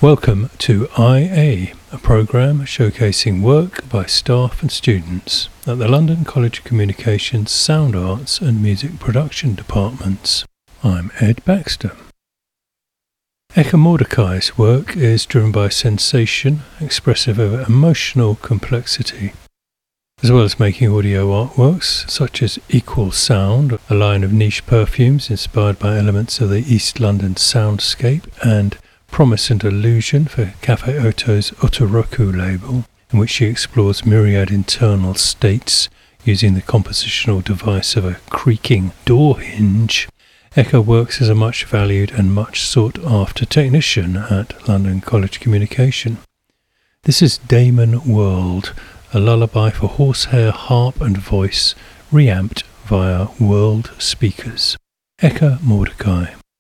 Welcome to IA, a programme showcasing work by staff and students at the London College of Communications Sound Arts and Music Production Departments. I'm Ed Baxter. Eka Mordecai's work is driven by sensation, expressive of emotional complexity. As well as making audio artworks such as Equal Sound, a line of niche perfumes inspired by elements of the East London soundscape, and Promise and Illusion for Cafe Oto's Otoroku label, in which she explores myriad internal states using the compositional device of a creaking door hinge. Eka works as a much valued and much sought after technician at London College of Communication. This is Damon World, a lullaby for horsehair, harp and voice, reamped via world speakers. Eka Mordecai.